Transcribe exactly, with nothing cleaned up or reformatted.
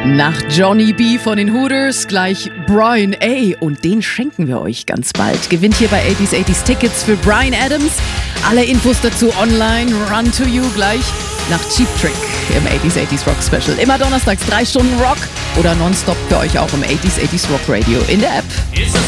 Nach Johnny B. von den Hooters gleich Brian A. Und den schenken wir euch ganz bald. Gewinnt hier bei achtziger achtziger Tickets für Bryan Adams. Alle Infos dazu online. Run to you gleich nach Cheap Trick im achtziger achtziger Rock Special. Immer donnerstags drei Stunden Rock oder nonstop für euch auch im achtziger achtziger Rock Radio in der App.